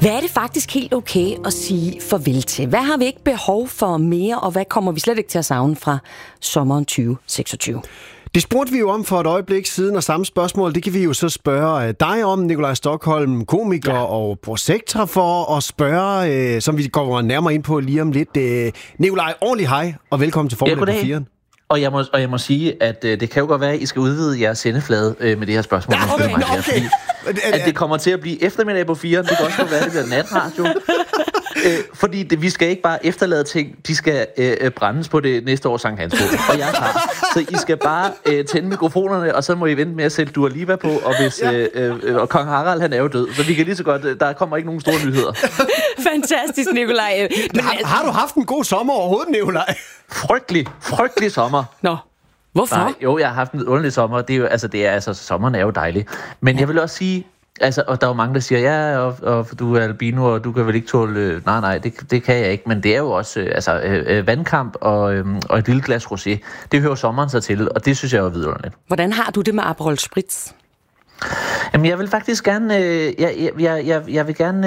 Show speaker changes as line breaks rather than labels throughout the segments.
Hvad er det faktisk helt okay at sige farvel til? Hvad har vi ikke behov for mere, og hvad kommer vi slet ikke til at savne fra sommeren 2026?
Det spurgte vi jo om for et øjeblik siden, og samme spørgsmål, det kan vi jo så spørge dig om, Nikolaj Stokholm, komiker og projektor, for at spørge, som vi går nærmere ind på lige om lidt. Nikolaj, ordentlig hej, og velkommen til Formel på 4'eren.
Og jeg må sige, at det kan jo godt være, at I skal udvide jeres sendeflade med det her spørgsmål.
Okay.
At det kommer til at blive eftermiddag på 4'eren. Det kan også godt være, at det bliver natradio. Fordi vi skal ikke bare efterlade ting, de skal brændes på det næste års Sankt Hans. Og jeg er klar. Så I skal bare tænde mikrofonerne, og så må I vente med at sætte Dua Lipa på. Og hvis og Kong Harald, han er jo død, så vi kan lige så godt, der kommer ikke nogen store nyheder.
Fantastisk, Nikolaj.
Har du haft en god sommer overhovedet, Nikolaj?
Frygtelig sommer.
Nå, hvorfor?
Nej, jo, jeg har haft en underlig sommer. Det er jo, sommeren er jo dejlig. Men jeg vil også sige, og der er jo mange, der siger, ja, og du er albino, og du kan vel ikke tåle... Nej, det kan jeg ikke. Men det er jo også vandkamp og et lille glas rosé. Det hører sommeren sig til, og det synes jeg er vidunderligt. Hvordan
har du det med Aperol Spritz?
Jamen, jeg vil faktisk gerne... Jeg vil gerne...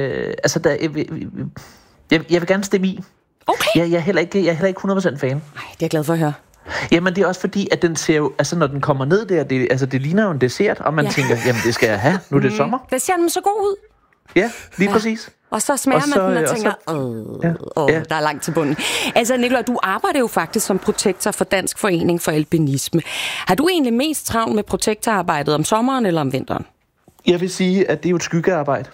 Jeg vil gerne stemme i.
Okay.
Jeg er heller ikke 100% fan.
Nej, det er jeg glad for at høre.
Jamen, det er også fordi, at den ser jo... Altså, når den kommer ned der, det ligner jo en dessert, og man tænker, jamen, det skal jeg have. Nu er det sommer.
Det ser den så god ud.
Ja, lige præcis.
Og så smager man den og tænker, der er langt til bunden. Altså, Nikolaj, du arbejder jo faktisk som protektor for Dansk Forening for Albinisme. Har du egentlig mest travlt med protektorarbejdet om sommeren eller om vinteren?
Jeg vil sige, at det er jo et skyggearbejde.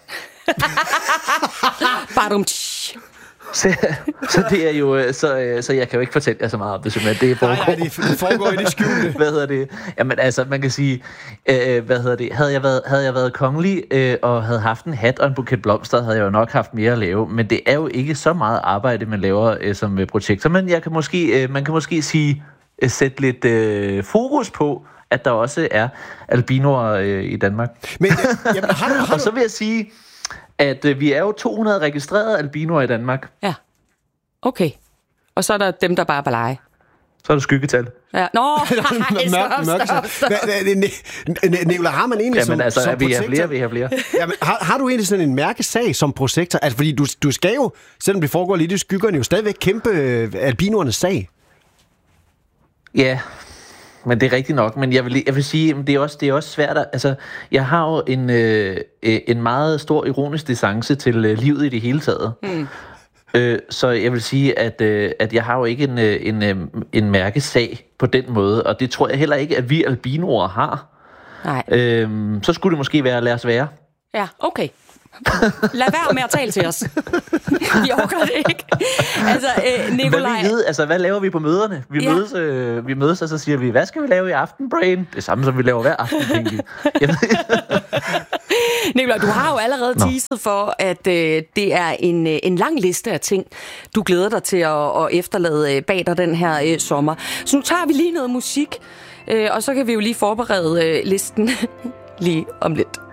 Så det er jo så jeg kan jo ikke fortælle jer så meget om det, simpelthen. Det
foregår i det skjulte.
Hvad hedder det? Jamen altså, man kan sige, havde jeg været kongelig og havde haft en hat og en buket blomster, havde jeg jo nok haft mere at lave. Men det er jo ikke så meget arbejde, man laver som projektor. Men man kan måske sige, sætte lidt fokus på, at der også er albinoer i Danmark.
Men
og så vil jeg sige, at vi er jo 200 registrerede albinoer i Danmark.
Ja, okay. Og så er der dem, der bare er lege.
Så er der skyggetal.
Ja. Nå, stop.
Nicolai, har man egentlig
som protektor... Vi har flere.
Jamen, har du egentlig sådan en mærkesag som protektor? Altså, fordi du skal jo, selvom det foregår lidt i skyggerne, jo stadigvæk kæmpe albinoernes sag.
Ja, men det er rigtigt nok. Men jeg vil sige, det er også svært. Altså, jeg har jo en meget stor ironisk distance til livet i det hele taget. Så jeg vil sige, at jeg har jo ikke en mærkesag på den måde, og det tror jeg heller ikke, at vi albinoer har.
Nej.
Så skulle det måske være at lade os være.
Ja, okay. Lad være med at tale til os. Vi overgår det ikke. Altså, Nikolaj...
Hvad laver vi på møderne? Vi mødes, og så siger vi, hvad skal vi lave i aften, Brain? Det samme, som vi laver hver aften, Pinky.
Nikolaj, du har jo allerede teaset for, at det er en lang liste af ting, du glæder dig til at efterlade bag dig den her sommer. Så nu tager vi lige noget musik, og så kan vi jo lige forberede listen lige om lidt.